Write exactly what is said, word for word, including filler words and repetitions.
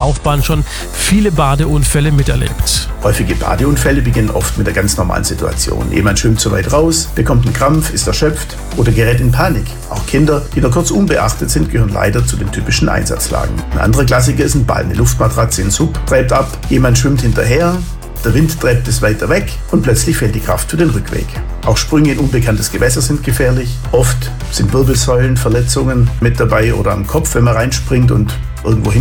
Laufbahn schon viele Badeunfälle miterlebt. Häufige Badeunfälle beginnen oft mit einer ganz normalen Situation. Jemand schwimmt zu weit raus, bekommt einen Krampf, ist erschöpft oder gerät in Panik. Auch Kinder, die nur kurz unbeachtet sind, gehören leider zu den typischen Einsatzlagen. Ein anderer Klassiker ist ein Ball. Eine Luftmatratze in Sub treibt ab, jemand schwimmt hinterher, der Wind treibt es weiter weg und plötzlich fehlt die Kraft für den Rückweg. Auch Sprünge in unbekanntes Gewässer sind gefährlich. Oft sind Wirbelsäulenverletzungen mit dabei oder am Kopf, wenn man reinspringt und irgendwo hin